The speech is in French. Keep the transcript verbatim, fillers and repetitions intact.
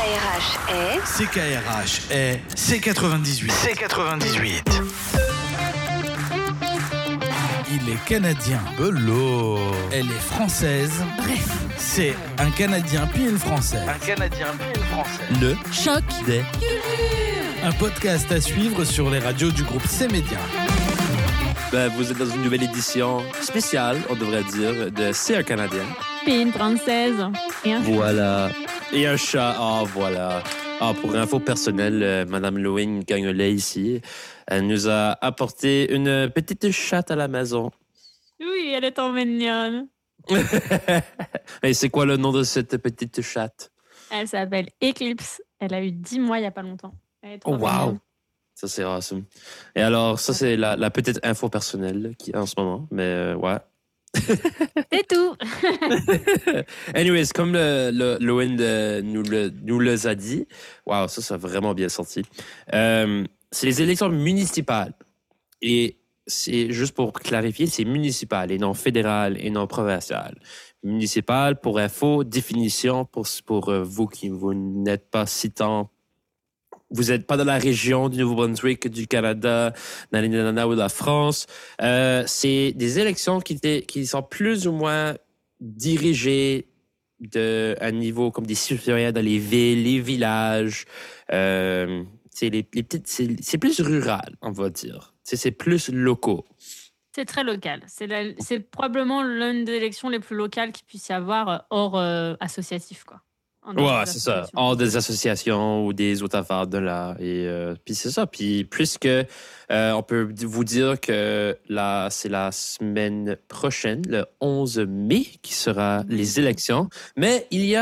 R H est... C K R H est C quatre-vingt-dix-huit. C quatre-vingt-dix-huit. Il est canadien. Belot. Elle est française. Bref, c'est un Canadien puis une Française. Un Canadien puis une Française. Le Choc des Un podcast à suivre sur les radios du groupe C-Média. Ben, vous êtes dans une nouvelle édition spéciale, on devrait dire, de C'est un Canadien. Puis une Française. Et un Voilà. Et un chat. Ah, oh, voilà. Ah, pour info personnelle, euh, Madame Lewin Gagnolet ici, elle nous a apporté une petite chatte à la maison. Oui, elle est trop mignonne. Et c'est quoi le nom de cette petite chatte? Elle s'appelle Eclipse. Elle a eu dix mois il n'y a pas longtemps. Elle est trop Oh, wow! mignonne. Ça, c'est awesome. Et alors, ça, c'est la, la petite info personnelle qui est en ce moment. Mais euh, ouais. C'est tout. Anyways, comme le, le, Lowen de, nous, le, nous les a dit, wow, ça, ça a vraiment bien sorti. Euh, c'est les élections municipales. Et c'est juste pour clarifier, c'est municipal et non fédéral et non provincial. Municipal, pour info, définition pour, pour vous qui vous n'êtes pas si tant. Vous n'êtes pas dans la région du Nouveau-Brunswick, du Canada, nanana, ou de la France. Euh, c'est des élections qui, étaient, qui sont plus ou moins dirigées de, à un niveau comme des citoyens dans les villes, les villages. Euh, c'est, les, les petites, c'est, c'est plus rural, on va dire. C'est, c'est plus locaux. C'est très local. C'est, la, c'est probablement l'une des élections les plus locales qu'il puisse y avoir hors euh, associatif, quoi. Ouais, c'est ça. Hors des associations ou des autres affaires de là. Et euh, puis c'est ça. Puis puisque euh, on peut vous dire que là, c'est la semaine prochaine, le onze mai, qui sera les élections. Mais il y a